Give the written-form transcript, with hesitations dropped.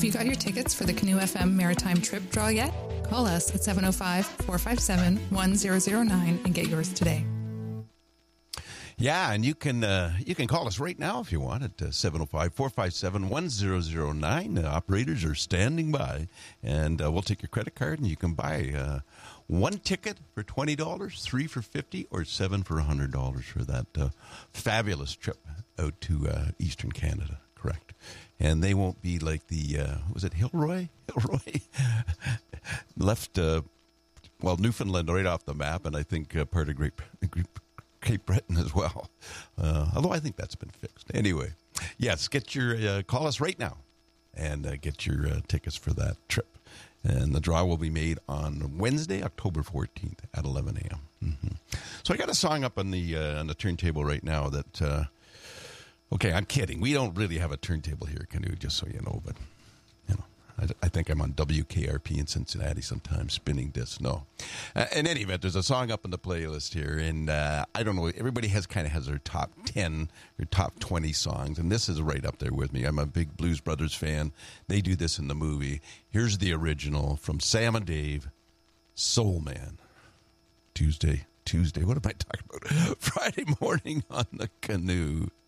Have you got your tickets for the Canoe FM Maritime Trip Draw yet? Call us at 705-457-1009 and get yours today. Yeah, and you can call us right now if you want at 705-457-1009. Operators are standing by, and we'll take your credit card, and you can buy one ticket for $20, 3 for $50, or 7 for $100 for that fabulous trip out to Eastern Canada. Correct. And they won't be like the, was it Hilroy? Hilroy left, Newfoundland right off the map, and I think part of Cape Breton as well. Although I think that's been fixed. Anyway, yes, get your, call us right now and get your tickets for that trip. And the draw will be made on Wednesday, October 14th at 11 a.m. Mm-hmm. So I got a song up on the turntable right now that, okay, I'm kidding. We don't really have a turntable here, Canoe, just so you know. But, you know, I think I'm on WKRP in Cincinnati sometimes, spinning discs. No. In any event, there's a song up on the playlist here. And I don't know, everybody has their top 10 or top 20 songs. And this is right up there with me. I'm a big Blues Brothers fan. They do this in the movie. Here's the original from Sam and Dave, Soul Man. Tuesday. What am I talking about? Friday morning on the Canoe.